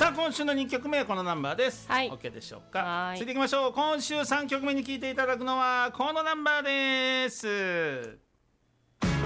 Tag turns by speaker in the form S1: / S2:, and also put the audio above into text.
S1: さあ今週の2曲目はこのナンバーです、
S2: はい、
S1: OK でしょうか。
S2: はい、
S1: ついていきましょう。今週3曲目に聴いていただくのはこのナンバーです。